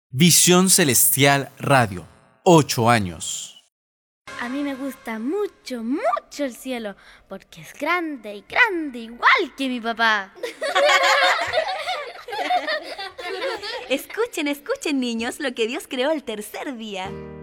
Visión Celestial Radio, 8 años. A mí me gusta mucho, mucho el cielo, porque es grande y grande, igual que mi papá. Escuchen, niños, lo que Dios creó el tercer día.